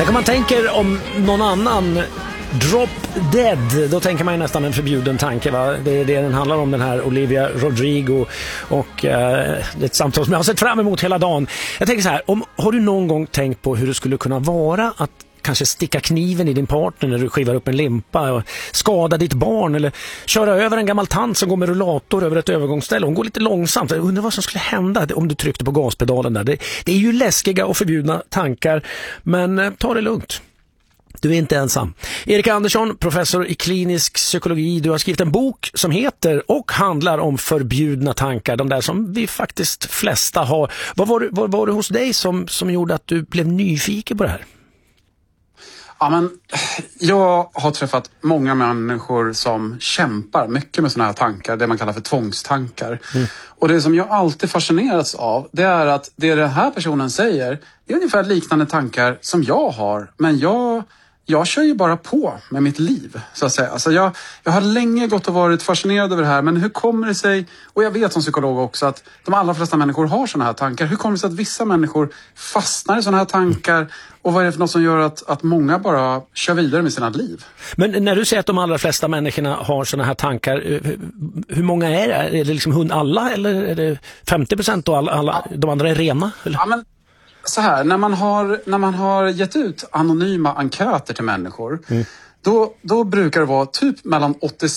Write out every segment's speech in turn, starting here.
Tänk om man tänker om någon annan, Drop Dead, då tänker man ju nästan en förbjuden tanke, va? Det är det den handlar om, den här Olivia Rodrigo, och det är ett samtal som jag har sett fram emot hela dagen. Jag tänker så här, har du någon gång tänkt på hur det skulle kunna vara att kanske sticka kniven i din partner när du skivar upp en limpa, och skada ditt barn, eller köra över en gammal tant som går med rullator över ett övergångsställe? Hon går lite långsamt. Jag undrar vad som skulle hända om du tryckte på gaspedalen där. Det är ju läskiga och förbjudna tankar, men ta det lugnt. Du är inte ensam. Erik Andersson, professor i klinisk psykologi, du har skrivit en bok som heter och handlar om förbjudna tankar, de där som vi faktiskt flesta har. Vad var det hos dig som gjorde att du blev nyfiken på det här? Ja, men jag har träffat många människor som kämpar mycket med såna här tankar, det man kallar för tvångstankar. Och det som jag alltid fascinerats av, det är att det den här personen säger, det är ungefär liknande tankar som jag har, men jag kör ju bara på med mitt liv, så att säga. Alltså jag har länge gått och varit fascinerad över det här, men hur kommer det sig, och jag vet som psykolog också att de allra flesta människor har såna här tankar. Hur kommer det sig att vissa människor fastnar i såna här tankar, och vad är det för något som gör att många bara kör vidare med sina liv? Men när du säger att de allra flesta människorna har såna här tankar, hur många är det? Är det liksom alla, eller är det 50% och alla de andra är rena? Eller? Ja, men så här, när man har gett ut anonyma enkäter till människor, då brukar det vara typ mellan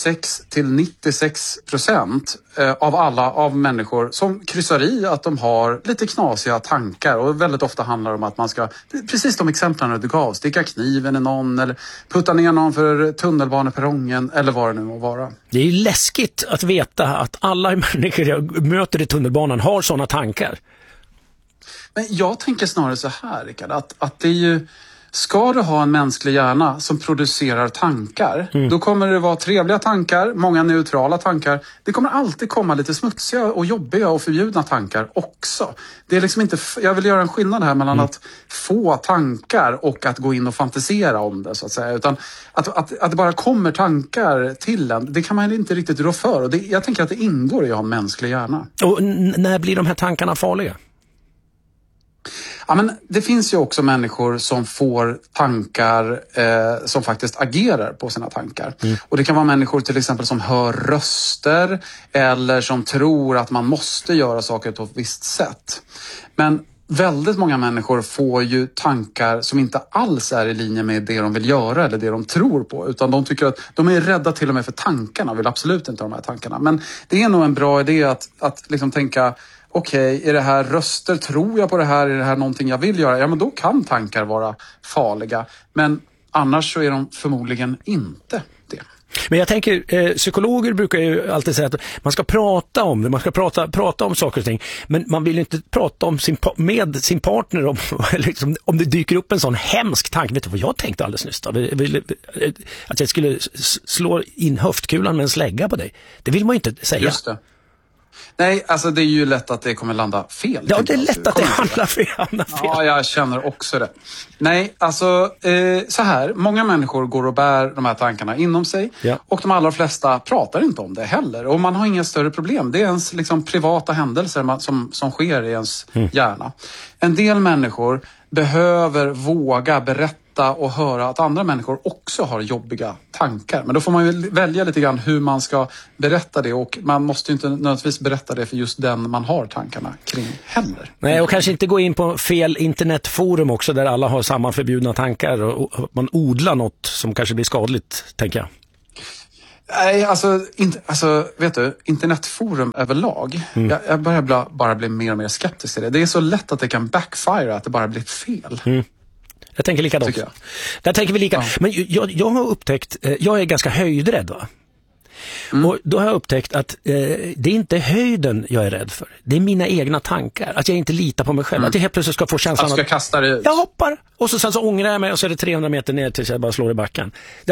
86-96% av människor som kryssar i att de har lite knasiga tankar, och väldigt ofta handlar det om att man ska, precis de exemplen du gav, sticka kniven i någon eller putta ner någon för tunnelbaneperrongen eller vad det nu må vara. Det är ju läskigt att veta att alla människor jag möter i tunnelbanan har sådana tankar. Men jag tänker snarare så här, Rickard, att det är ju, ska du ha en mänsklig hjärna som producerar tankar, då kommer det vara trevliga tankar, många neutrala tankar. Det kommer alltid komma lite smutsiga och jobbiga och förbjudna tankar också. Det är liksom inte, jag vill göra en skillnad här mellan att få tankar och att gå in och fantisera om det, så att säga. Utan att det bara kommer tankar till en, det kan man inte riktigt rå för. Och jag tänker att det ingår i att ha en mänsklig hjärna. Och när blir de här tankarna farliga? Ja, men det finns ju också människor som får tankar som faktiskt agerar på sina tankar. Och det kan vara människor till exempel som hör röster eller som tror att man måste göra saker på ett visst sätt. Men väldigt många människor får ju tankar som inte alls är i linje med det de vill göra eller det de tror på. Utan de tycker att de är rädda till och med för tankarna, vill absolut inte ha de här tankarna. Men det är nog en bra idé att liksom tänka, okej, är det här röster? Tror jag på det här? Är det här någonting jag vill göra? Ja, men då kan tankar vara farliga. Men annars så är de förmodligen inte det. Men jag tänker, psykologer brukar ju alltid säga att man ska prata om det. Man ska prata om saker och ting. Men man vill ju inte prata om med sin partner om det dyker upp en sån hemsk tanke. Vet du vad jag tänkte alldeles nyss då? Att jag skulle slå in höftkulan med en slägga på dig. Det vill man ju inte säga. Just det. Nej, alltså det är ju lätt att det kommer landa fel. Ja, det är lätt att det hamnar fel. Ja, jag känner också det. Nej, alltså så här. Många människor går och bär de här tankarna inom sig. Ja. Och de allra flesta pratar inte om det heller. Och man har inga större problem. Det är ens liksom privata händelser som sker i ens hjärna. En del människor behöver våga berätta och höra att andra människor också har jobbiga tankar. Men då får man ju välja lite grann hur man ska berätta det, och man måste ju inte nödvändigtvis berätta det för just den man har tankarna kring heller. Nej, och kanske inte gå in på fel internetforum också där alla har samma förbjudna tankar och man odlar något som kanske blir skadligt, tänker jag. Nej, alltså vet du, internetforum överlag, jag börjar bara bli mer och mer skeptisk till det. Det är så lätt att det kan backfire, att det bara blir fel. Jag tänker likadant. Där tänker vi lika. Ja. Men jag har upptäckt, jag är ganska höjdrädd, va? Och då har jag upptäckt att det är inte höjden jag är rädd för. Det är mina egna tankar. Att jag inte litar på mig själv. Att jag helt plötsligt ska få känslan att... kasta det ut. Jag hoppar. Och sen så ångrar jag mig och så är det 300 meter ner tills jag bara slår i backen.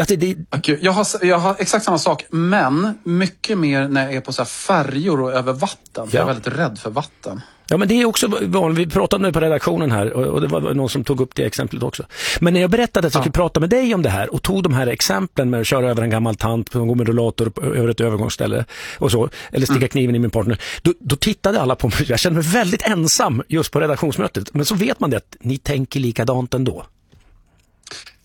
Jag har exakt samma sak. Men mycket mer när jag är på så här färjor och över vatten. Jag är väldigt rädd för vatten. Ja, men det är också vanligt. Vi pratade nu på redaktionen här och det var någon som tog upp det exemplet också. Men när jag berättade att jag skulle prata med dig om det här och tog de här exemplen med att köra över en gammal tant som går med rullator över ett övergångsställe och så, eller sticka kniven i min partner, då tittade alla på mig. Jag kände mig väldigt ensam just på redaktionsmötet. Men så vet man det att ni tänker likadant ändå.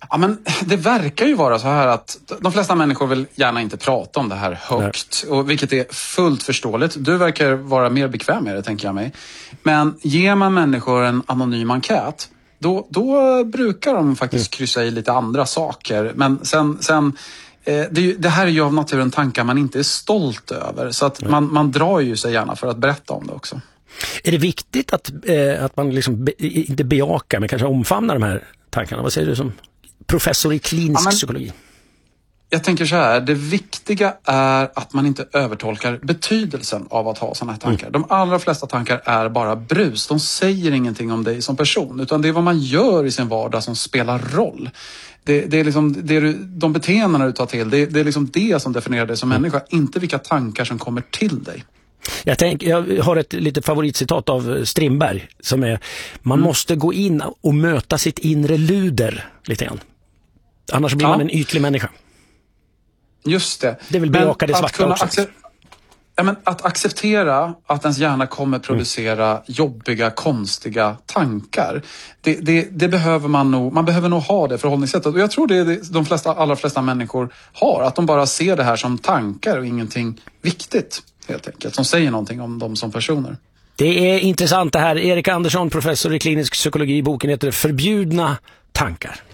Ja, men det verkar ju vara så här att de flesta människor vill gärna inte prata om det här högt. Och vilket är fullt förståeligt. Du verkar vara mer bekväm med det, tänker jag mig. Men ger man människor en anonym enkät, då brukar de faktiskt kryssa i lite andra saker. Men sen det här är ju av naturen tankar man inte är stolt över. Så att man drar ju sig gärna för att berätta om det också. Är det viktigt att man liksom inte bejakar men kanske omfamnar de här tankarna? Vad säger du som professor i klinisk psykologi? Jag tänker så här, det viktiga är att man inte övertolkar betydelsen av att ha sådana här tankar. De allra flesta tankar är bara brus. De säger ingenting om dig som person, utan det är vad man gör i sin vardag som spelar roll. Det är liksom de beteenden du tar till, det är liksom det som definierar dig som människa, inte vilka tankar som kommer till dig. Jag har ett litet favoritcitat av Strindberg som är: man måste gå in och möta sitt inre luder lite grann. Annars blir man en ytlig människa. Just det. Det vill bejaka det svarta också. Att acceptera att ens hjärna kommer producera jobbiga, konstiga tankar. Det behöver man nog. Man behöver nog ha det förhållningssättet. Och jag tror det är de allra flesta människor har. Att de bara ser det här som tankar och ingenting viktigt, helt enkelt. Som säger någonting om dem som personer. Det är intressant det här. Erik Andersson, professor i klinisk psykologi. Boken heter Förbjudna tankar.